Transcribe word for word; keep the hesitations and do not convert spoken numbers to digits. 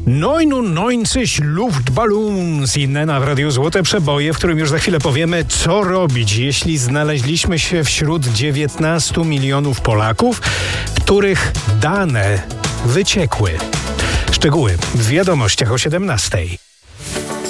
neunundneunzig Luftballons i Nena w Radiu Złote Przeboje, w którym już za chwilę powiemy, co robić, jeśli znaleźliśmy się wśród dziewiętnastu milionów Polaków, których dane wyciekły. Szczegóły w wiadomościach o siedemnastej.